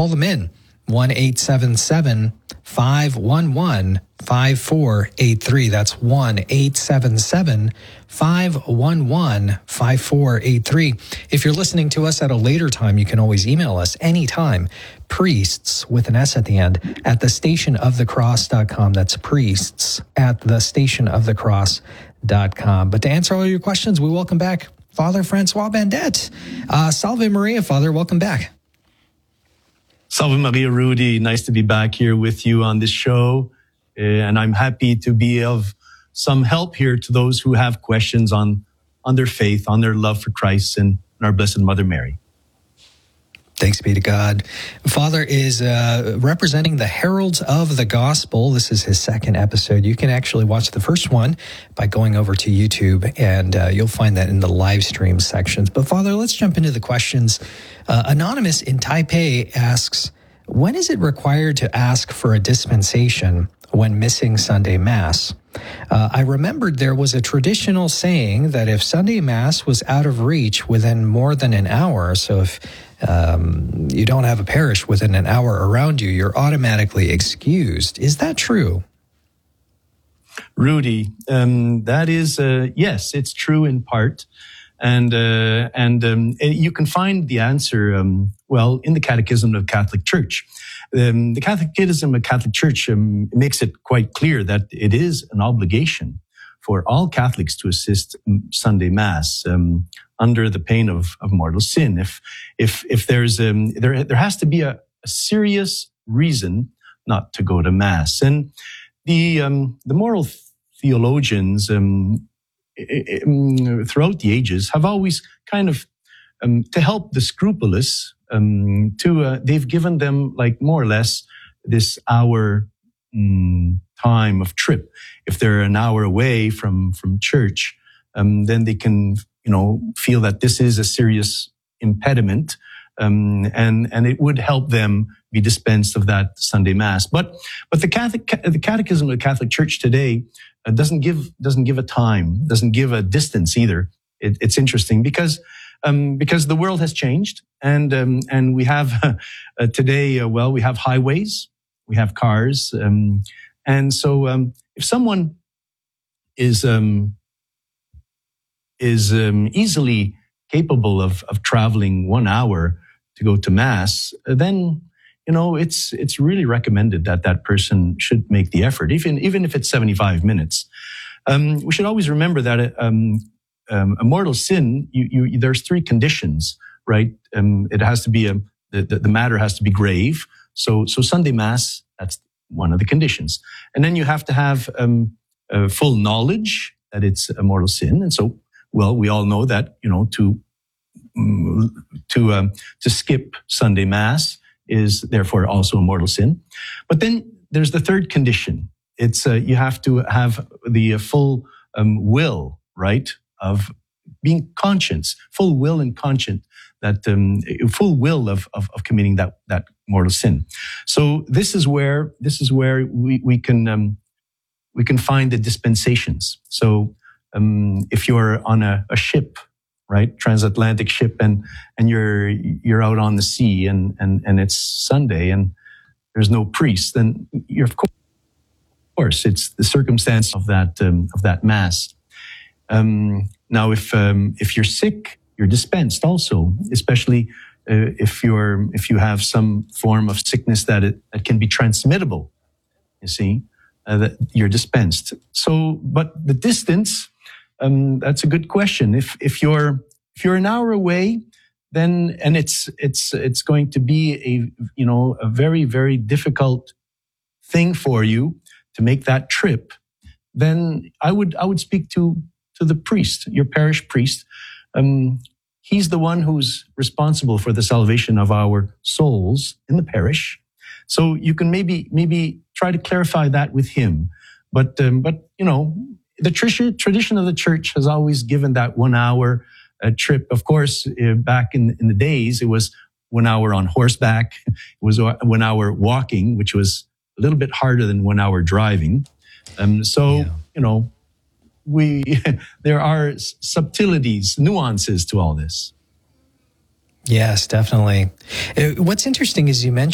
call them in. 1-877-511-5483. That's 1-877-511-5483. If you're listening to us at a later time, you can always email us anytime. Priests, with an S at the end, at thestationofthecross.com. That's priests at thestationofthecross.com. But to answer all your questions, we welcome back Father Francois Bandet. Salve Maria, Father. Welcome back. Salve Maria, Rudy. Nice to be back here with you on this show. And I'm happy to be of some help here to those who have questions on their faith, on their love for Christ and our Blessed Mother Mary. Thanks be to God. Father is representing the Heralds of the Gospel. This is his second episode. You can actually watch the first one by going over to YouTube, and you'll find that in the live stream sections. But Father, let's jump into the questions. Anonymous in Taipei asks, when is it required to ask for a dispensation when missing Sunday Mass? I remembered there was a traditional saying that if Sunday Mass was out of reach within more than an hour, so if you don't have a parish within an hour around you, you're automatically excused. Is that true? Rudy, that is, yes, it's true in part. And you can find the answer, in the Catechism of the Catholic Church. The Catechism of the Catholic Church makes it quite clear that it is an obligation for all Catholics to assist Sunday Mass under the pain of mortal sin. If there's there has to be a serious reason not to go to Mass, and the moral theologians throughout the ages have always kind of to help the scrupulous. They've given them like more or less this hour time of trip. If they're an hour away from church, then they can feel that this is a serious impediment, and it would help them be dispensed of that Sunday Mass. But the Catechism of the Catholic Church today doesn't give a time, doesn't give a distance either. It's interesting because the world has changed, and we have today. We have highways, we have cars, and so if someone is easily capable of traveling 1 hour to go to Mass, then it's really recommended that person should make the effort, even if it's 75 minutes. We should always remember that a mortal sin, there's three conditions, right? It has to be the matter has to be grave. So Sunday Mass, that's one of the conditions, and then you have to have full knowledge that it's a mortal sin, and so we all know that to skip Sunday Mass is therefore also a mortal sin. But then there's the third condition. It's you have to have the full will, right, of being conscious, full will and conscience, that full will of committing that mortal sin. So this is where we can find the dispensations. So if you're on a ship, right, transatlantic ship, and you're out on the sea, and it's Sunday and there's no priest, then you're of course it's the circumstance of that Mass. Now, if you're sick, you're dispensed also, especially if you have some form of sickness that can be transmittable. You see, that you're dispensed. So, but the distance, that's a good question. If you're an hour away, then and it's going to be a very, very difficult thing for you to make that trip, then I would speak to the priest, your parish priest. He's the one who's responsible for the salvation of our souls in the parish. So you can maybe try to clarify that with him. But the tradition of the church has always given that 1 hour trip. Of course, back in the days, it was 1 hour on horseback. It was 1 hour walking, which was a little bit harder than 1 hour driving. There are subtleties, nuances to all this. Yes, definitely. What's interesting is you mentioned